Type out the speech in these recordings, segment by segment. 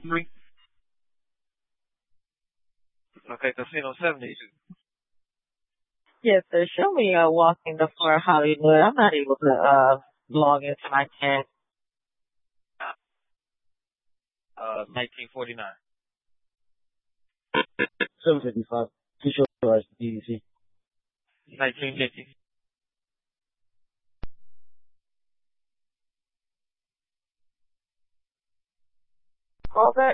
3. Okay, Casino 72. Yes, sir. Show me walking the floor Hollywood. I'm not able to log into my tent. 1949. 755. Too short DDC. 1950. Call back.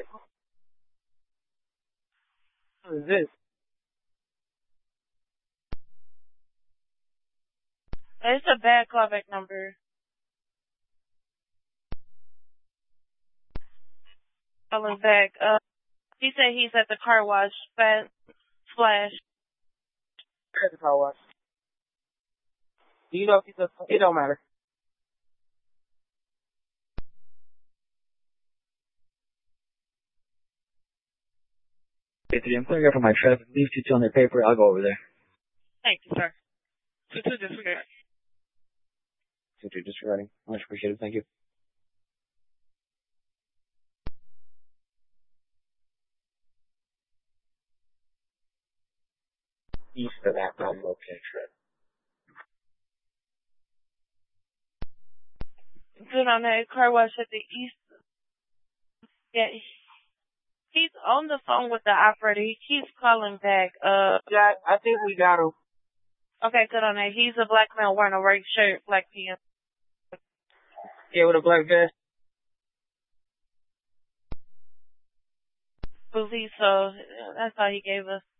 What is this? It's a bad callback number. Calling back. He said he's at the car wash. Flash. At the car wash. Do you know if he's it don't matter. I'm clearing up for my traffic. Leave 2 on their paper. I'll go over there. Thank you, sir. 22 disregard. 2 disregarding. Much appreciated. Thank you. East of that road location. Good on that car wash at the east. Yeah, he's on the phone with the operator. He keeps calling back. Yeah, I think we got him. Okay, good on that. He's a black male wearing a white shirt, black pants. Yeah, with a black vest. Believe so. That's all he gave us.